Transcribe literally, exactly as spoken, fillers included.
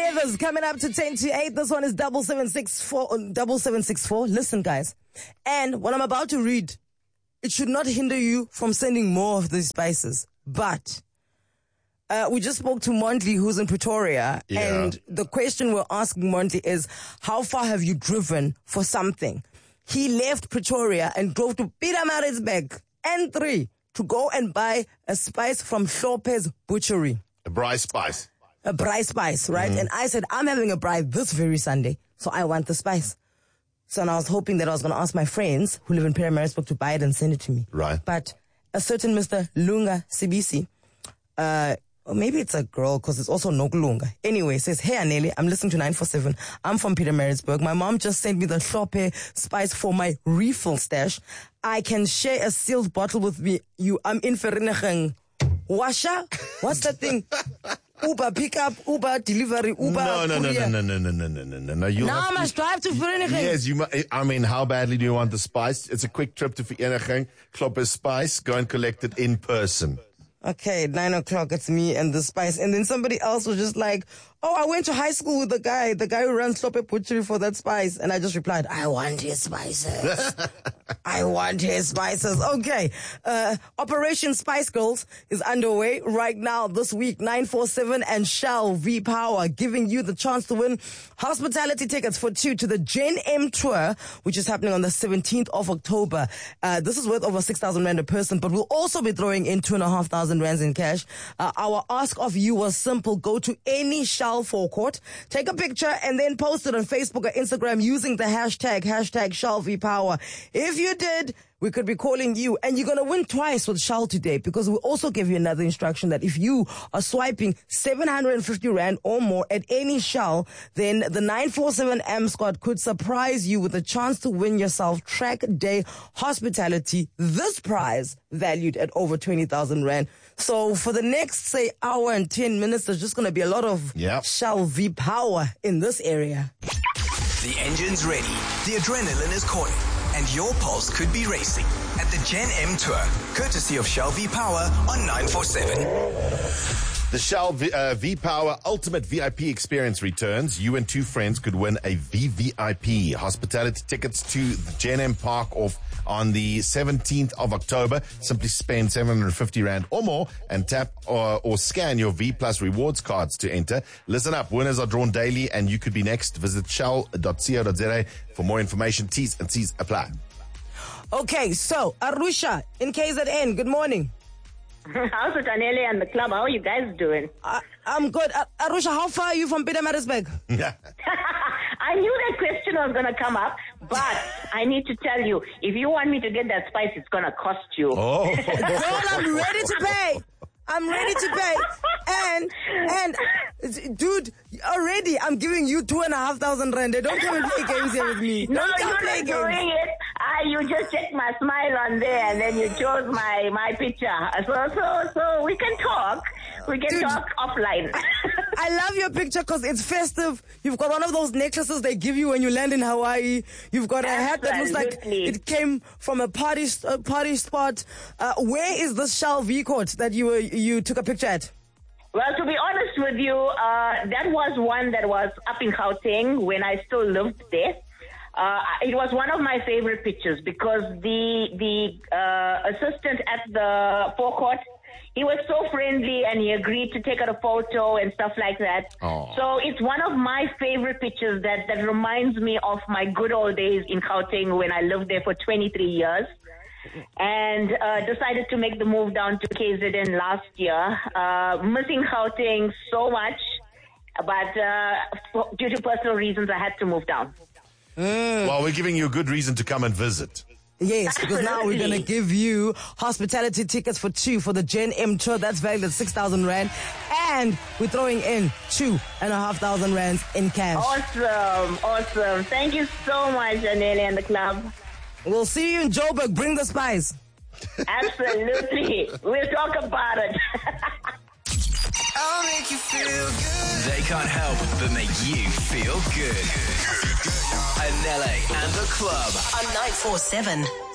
weather's coming up to ten to eight. This one is double seven six four, double seven six four. Listen, guys. And what I'm about to read, it should not hinder you from sending more of these spices. But uh, we just spoke to Montley, who's in Pretoria. Yeah. And the question we're asking Montley is, how far have you driven for something? He left Pretoria and drove to Pietermaritzburg, N three, to go and buy a spice from Hlophe's Butchery. A braai spice. A braai spice, right? Mm. And I said, I'm having a braai this very Sunday, so I want the spice. So and I was hoping that I was going to ask my friends who live in Pietermaritzburg to buy it and send it to me. Right. But a certain Mister Lunga Sibisi, uh, or maybe it's a girl because it's also Nokulunga. Anyway, says, hey, Aneli, I'm listening to nine four seven. I'm from Pietermaritzburg. My mom just sent me the Hlophe spice for my refill stash. I can share a sealed bottle with me. You, I'm in Vereeniging. Washa? What's that thing? Uber pickup, Uber delivery, Uber. No, no, no, courier. no, no, no, no, no, no, no, no. You Now I must drive to Vereeniging. Yes, you. mu- I mean, how badly do you want the spice? It's a quick trip to Vereeniging. Hlophe spice. Go and collect it in person. Okay, nine o'clock, it's me and the spice. And then somebody else was just like, oh, I went to high school with the guy, the guy who runs Hlophe Butchery for that spice. And I just replied, I want his spices. I want his spices. Okay. Uh, Operation Spice Girls is underway right now this week. nine four seven and Shell V-Power giving you the chance to win hospitality tickets for two to the Gen M tour, which is happening on the seventeenth of October. Uh, this is worth over six thousand rand a person, but we'll also be throwing in two and a half thousand rands in cash. Uh, our ask of you was simple. Go to any Shell forecourt, take a picture, and then post it on Facebook or Instagram using the hashtag, hashtag Shell V-Power. If you did, we could be calling you, and you're going to win twice with Shell today, because we also give you another instruction that if you are swiping seven hundred fifty rand or more at any Shell, then the nine four seven M squad could surprise you with a chance to win yourself track day hospitality. This prize valued at over twenty thousand rand. So for the next, say, hour and ten minutes, there's just going to be a lot of Yep. Shell V-Power in this area. The engine's ready, the adrenaline is calling, and your pulse could be racing at the Gen M Tour, courtesy of Shell V-Power on nine four seven. The Shell v, uh, V-Power Ultimate V I P Experience returns. You and two friends could win a V V I P hospitality tickets to the Gen M Park off on the seventeenth of October. Simply spend seven hundred fifty rand or more and tap or, or scan your V Plus rewards cards to enter. Listen up. Winners are drawn daily and you could be next. Visit shell dot co dot za for more information. T's and C's apply. Okay, so Arusha in K Z N, good morning. How's it, Anele and the club? How are you guys doing? Uh, I'm good. Uh, Arusha, how far are you from Pietermaritzburg? I knew that question was going to come up, but I need to tell you, if you want me to get that spice, it's going to cost you. Oh. Girl, I'm ready to pay. I'm ready to pay. And, and, dude, already I'm giving you two and a half thousand rand. Don't come and play games here with me. No, Don't come you're play not games. doing it. Ah, you just checked my smile on there, and then you chose my, my picture. So, so, so we can talk. We can Dude. talk offline. I love your picture because it's festive. You've got one of those necklaces they give you when you land in Hawaii. You've got a hat that looks like Absolutely. it came from a party uh, party spot. Uh, where is this Shell V Court that you were, you took a picture at? Well, to be honest with you, uh, that was one that was up in Gauteng when I still lived there. Uh, it was one of my favorite pictures because the the uh, assistant at the forecourt, he was so friendly and he agreed to take out a photo and stuff like that. Aww. So it's one of my favorite pictures that, that reminds me of my good old days in Gauteng when I lived there for twenty-three years. And uh, decided to make the move down to K Z N last year. Uh, missing Gauteng so much, but uh, for, due to personal reasons, I had to move down. Well, we're giving you a good reason to come and visit. Yes, because now we're Absolutely. going to give you hospitality tickets for two for the Gen M tour. That's valued at six thousand rand. And we're throwing in two and a half thousand rands in cash. Awesome, awesome. Thank you so much, Anele and the club. We'll see you in Joburg. Bring the spice. Absolutely. We'll talk about it. I'll make you feel good. They can't help but make you feel good. Anele and the club On nine four seven.